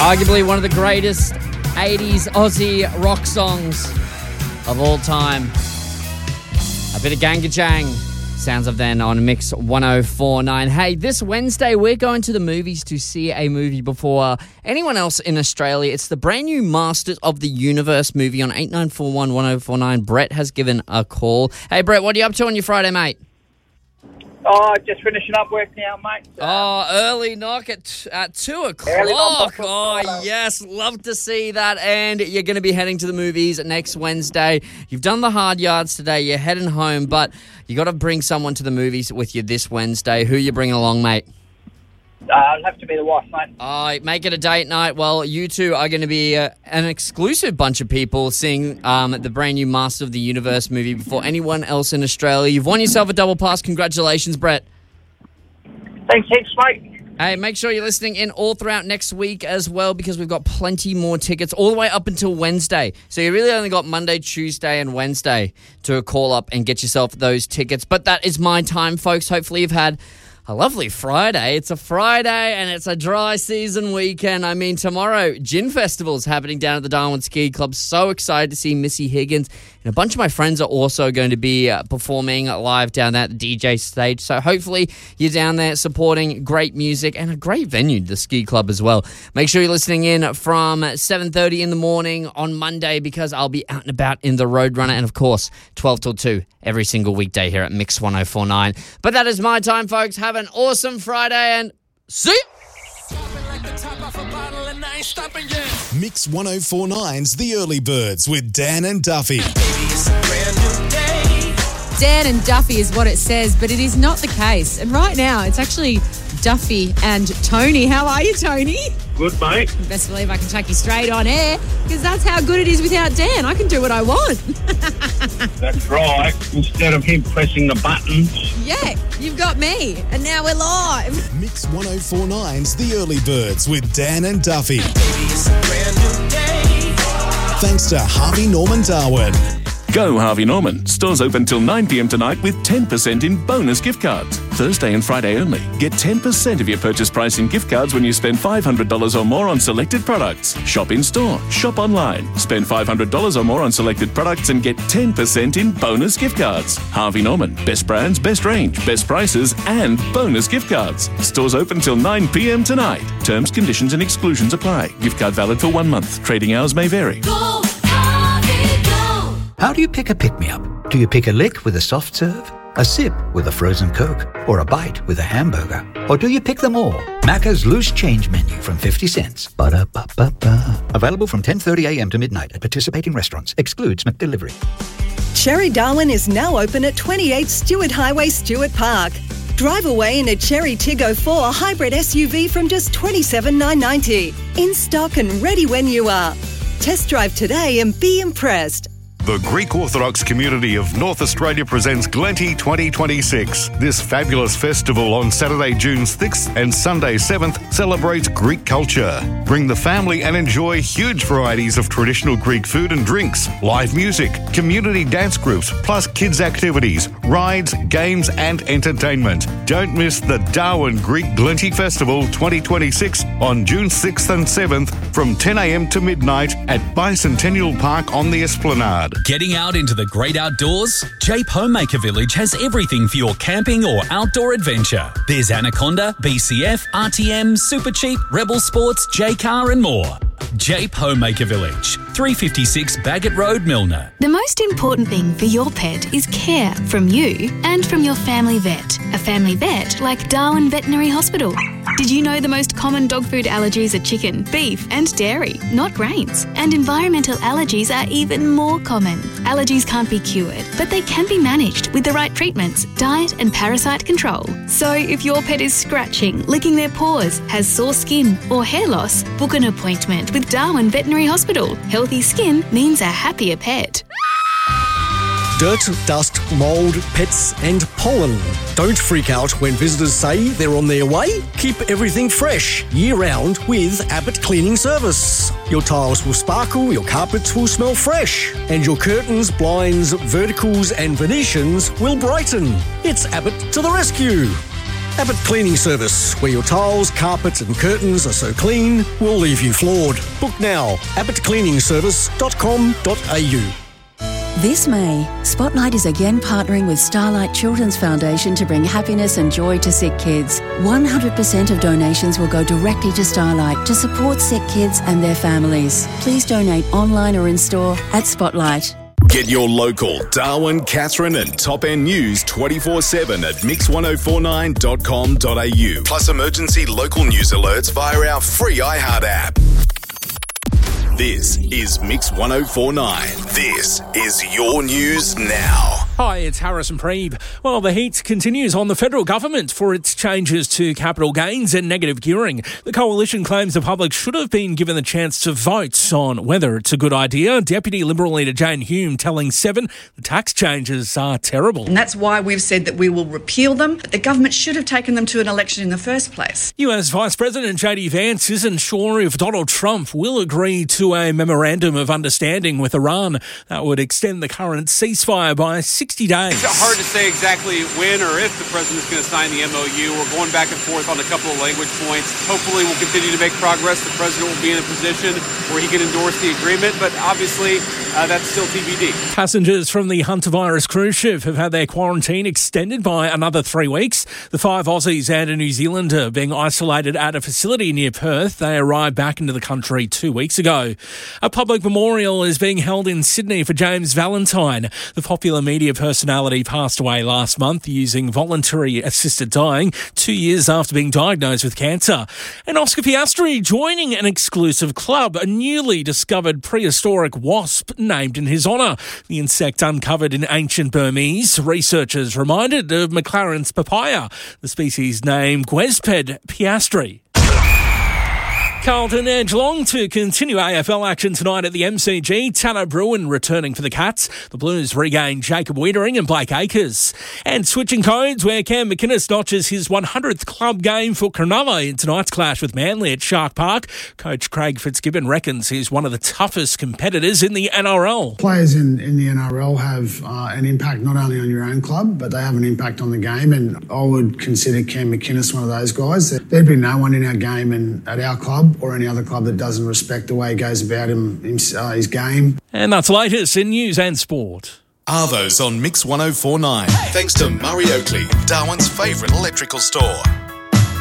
Arguably one of the greatest 80s Aussie rock songs of all time. A bit of Ganga Jang. Sounds of then on Mix 1049. Hey, this Wednesday we're going to the movies to see a movie before anyone else in Australia. It's the brand new Masters of the Universe movie on 8941 1049. Brett has given a call. Hey Brett, what are you up to on your Friday, mate? Oh, just finishing up work now, mate. Early knock at 2 o'clock. Oh, yes. Love to see that. And you're going to be heading to the movies next Wednesday. You've done the hard yards today. You're heading home, but you got to bring someone to the movies with you this Wednesday. Who you bringing along, mate? It'll have to be the wife, mate. Make it a date night. Well, you two are going to be an exclusive bunch of people seeing the brand new Master of the Universe movie before anyone else in Australia. You've won yourself a double pass. Congratulations, Brett. Thanks heaps, mate. Hey, make sure you're listening in all throughout next week as well, because we've got plenty more tickets all the way up until Wednesday. So you really only got Monday, Tuesday, and Wednesday to call up and get yourself those tickets. But that is my time, folks. Hopefully you've had a lovely Friday. It's a Friday and it's a dry season weekend. I mean, tomorrow, Gin Festival's happening down at the Darwin Ski Club. So excited to see Missy Higgins. And a bunch of my friends are also going to be performing live down there at the DJ stage. So hopefully you're down there supporting great music and a great venue, the Ski Club as well. Make sure you're listening in from 7:30 in the morning on Monday, because I'll be out and about in the Roadrunner. And of course, 12 till 2 every single weekday here at Mix 1049. But that is my time, folks. Have an awesome Friday and see you. Mix 1049's The Early Birds with Dan and Duffy. Dan and Duffy is what it says, but it is not the case. And right now, it's actually Duffy and Tony. How are you, Tony? Good, mate. Best believe I can chuck you straight on air, because that's how good it is without Dan. I can do what I want. That's right. Instead of him pressing the buttons. Yeah, you've got me. And now we're live. Mix 1049's The Early Birds with Dan and Duffy. Thanks to Harvey Norman Darwin. Go Harvey Norman. Stores open till 9 p.m. tonight with 10% in bonus gift cards. Thursday and Friday only. Get 10% of your purchase price in gift cards when you spend $500 or more on selected products. Shop in store. Shop online. Spend $500 or more on selected products and get 10% in bonus gift cards. Harvey Norman. Best brands, best range, best prices and bonus gift cards. Stores open till 9 p.m. tonight. Terms, conditions and exclusions apply. Gift card valid for 1 month. Trading hours may vary. How do you pick a pick-me-up? Do you pick a lick with a soft serve, a sip with a frozen Coke, or a bite with a hamburger? Or do you pick them all? Macca's Loose Change Menu from 50 cents. Ba-da-ba-ba-ba. Available from 10:30 a.m. to midnight at participating restaurants. Excludes McDelivery. Cherry Darwin is now open at 28 Stewart Highway, Stewart Park. Drive away in a Cherry Tiggo 4 hybrid SUV from just $27,990. In stock and ready when you are. Test drive today and be impressed. The Greek Orthodox community of North Australia presents Glenty 2026. This fabulous festival on Saturday, June 6th and Sunday 7th celebrates Greek culture. Bring the family and enjoy huge varieties of traditional Greek food and drinks, live music, community dance groups, plus kids' activities, rides, games and entertainment. Don't miss the Darwin Greek Glenty Festival 2026 on June 6th and 7th from 10 a.m. to midnight at Bicentennial Park on the Esplanade. Getting out into the great outdoors? Jape Homemaker Village has everything for your camping or outdoor adventure. There's Anaconda, BCF, RTM, Supercheap, Rebel Sports, J-Car and more. Jape Homemaker Village, 356 Bagot Road, Milner. The most important thing for your pet is care from you and from your family vet. A family vet like Darwin Veterinary Hospital. Did you know the most common dog food allergies are chicken, beef and dairy, not grains? And environmental allergies are even more common. Allergies can't be cured, but they can be managed with the right treatments, diet and parasite control. So if your pet is scratching, licking their paws, has sore skin or hair loss, book an appointment with Darwin Veterinary Hospital. Healthy skin means a happier pet. Dirt, dust, mould, pets and pollen. Don't freak out when visitors say they're on their way. Keep everything fresh year-round with Abbott Cleaning Service. Your tiles will sparkle, your carpets will smell fresh, and your curtains, blinds, verticals and Venetians will brighten. It's Abbott to the rescue. Abbott Cleaning Service, where your tiles, carpets and curtains are so clean, we'll leave you floored. Book now, abbottcleaningservice.com.au. This May, Spotlight is again partnering with Starlight Children's Foundation to bring happiness and joy to sick kids. 100% of donations will go directly to Starlight to support sick kids and their families. Please donate online or in-store at Spotlight. Get your local Darwin, Katherine and Top End news 24/7 at mix1049.com.au. Plus emergency local news alerts via our free iHeart app. This is Mix 1049. This is your news now. Hi, it's Harrison Preeb. Well, the heat continues on the federal government for its changes to capital gains and negative gearing. The coalition claims the public should have been given the chance to vote on whether it's a good idea. Deputy Liberal leader Jane Hume telling Seven the tax changes are terrible. And that's why we've said that we will repeal them. But the government should have taken them to an election in the first place. US Vice President J.D. Vance isn't sure if Donald Trump will agree to a memorandum of understanding with Iran that would extend the current ceasefire by 60 days. It's hard to say exactly when or if the president's going to sign the MOU. We're going back and forth on a couple of language points. Hopefully we'll continue to make progress. The president will be in a position where he can endorse the agreement, but obviously that's still TBD. Passengers from the Hunter Virus cruise ship have had their quarantine extended by another 3 weeks. The 5 Aussies and a New Zealander being isolated at a facility near Perth. They arrived back into the country 2 weeks ago. A public memorial is being held in Sydney for James Valentine. The popular media personality passed away last month using voluntary assisted dying 2 years after being diagnosed with cancer. And Oscar Piastri joining an exclusive club, a newly discovered prehistoric wasp named in his honour. The insect uncovered in ancient Burmese, researchers reminded of McLaren's papaya, the species name Gwesped piastri. Carlton and Geelong to continue AFL action tonight at the MCG. Tanner Bruin returning for the Cats. The Blues regain Jacob Wiedering and Blake Acres. And switching codes, where Cam McInnes notches his 100th club game for Cronulla in tonight's clash with Manly at Shark Park. Coach Craig Fitzgibbon reckons he's one of the toughest competitors in the NRL. Players in the NRL have an impact not only on your own club, but they have an impact on the game. And I would consider Cam McInnes one of those guys. There'd be no one in our game and at our club or any other club that doesn't respect the way he goes about his game. And that's the latest in news and sport. Arvo's on Mix 1049. Thanks to Murray Oakley, Darwin's favourite electrical store.